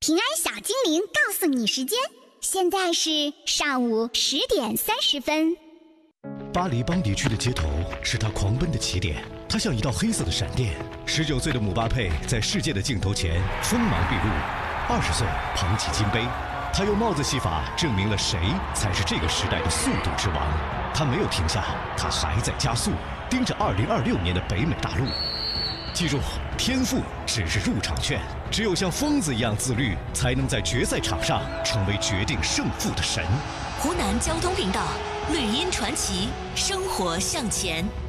平安小精灵告诉你时间，现在是上午10:30。 巴黎邦迪区的街头是他狂奔的起点，他像一道黑色的闪电。19岁的姆巴佩在世界的镜头前锋芒毕露，20岁捧起金杯，他用帽子戏法证明了谁才是这个时代的速度之王。他没有停下，他还在加速，盯着2026年的北美大陆。记住，天赋只是入场券，只有像疯子一样自律，才能在决赛场上成为决定胜负的神。 湖南交通频道，绿茵传奇，生活向前。